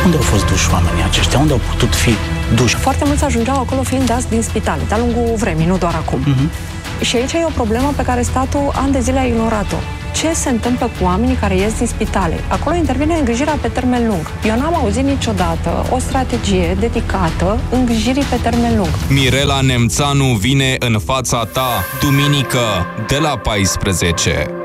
Unde au fost duși oamenii aceștia? Unde au putut fi duși? Foarte mulți ajungeau acolo fiind dați din spitale, de-a lungul vremii, nu doar acum. Și aici e o problemă pe care statul ani de zile a ignorat-o. Ce se întâmplă cu oamenii care ies din spitale? Acolo intervine îngrijirea pe termen lung. Eu n-am auzit niciodată o strategie dedicată îngrijirii pe termen lung. Mirela Nemțanu vine în fața ta, duminică, de la 14.